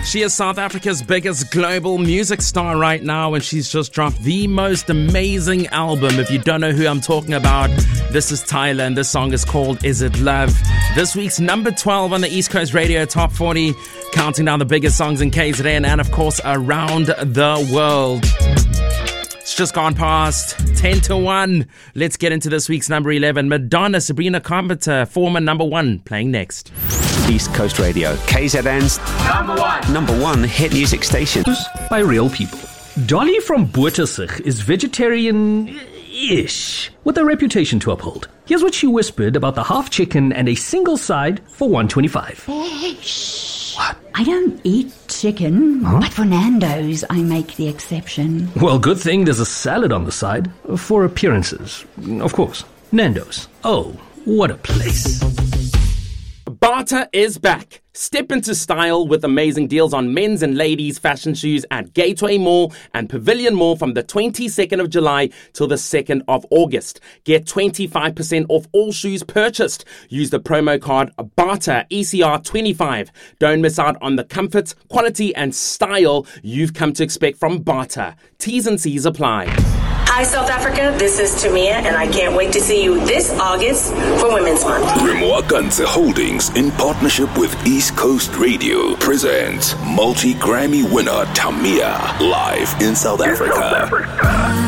She is South Africa's biggest global music star right now, and she's just dropped the most amazing album. If you don't know who I'm talking about, this is Tyla, and this song is called Is It Love? This week's number 12 on the East Coast Radio Top 40, counting down the biggest songs in KZN and, of course, around the world. It's just gone past 10 to 1. Let's get into this week's number 11. Madonna, Sabrina Carpenter, former number 1, playing next. East Coast Radio, KZN's number one hit music station. By real people. Dolly from Bottersig is vegetarian-ish, with a reputation to uphold. Here's what she whispered about the half chicken and a single side for $1.25. Shh. What? I don't eat chicken, but for Nando's, I make the exception. Well, good thing there's a salad on the side, for appearances. Of course. Nando's. Oh, what a place. Bata is back. Step into style with amazing deals on men's and ladies' fashion shoes at Gateway Mall and Pavilion Mall from the 22nd of July till the 2nd of August. Get 25% off all shoes purchased. Use the promo code BATA ECR25. Don't miss out on the comfort, quality and style you've come to expect from Bata. T's and C's apply. Hi, South Africa. This is Tamia, and I can't wait to see you this August for Women's Month. Remwaganse Holdings, in partnership with East Coast Radio, presents multi-Grammy winner Tamia live in South Africa.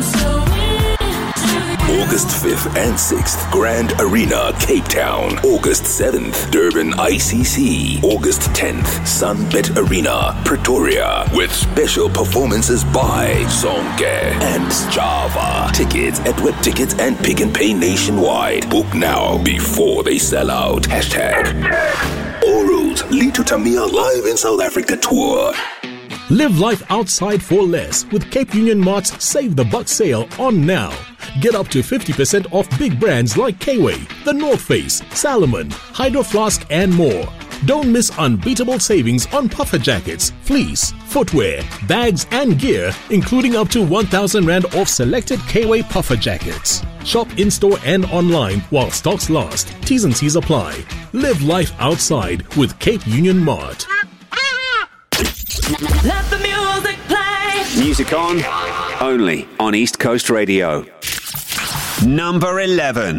August 5th and 6th, Grand Arena, Cape Town. August 7th, Durban ICC. August 10th, Sunbet Arena, Pretoria. With special performances by Zonke and Java. Tickets at Web Tickets and Pick and Pay nationwide. Book now before they sell out. Hashtag all roads lead to Tamia live in South Africa tour. Live life outside for less with Cape Union Mart's Save the Buck sale on now. Get up to 50% off big brands like K-Way, The North Face, Salomon, Hydro Flask and more. Don't miss unbeatable savings on puffer jackets, fleece, footwear, bags and gear, including up to 1,000 Rand off selected K-Way puffer jackets. Shop in-store and online while stocks last. T's and C's apply. Live life outside with Cape Union Mart. Let the music play. Music on, only on East Coast Radio. Number 11.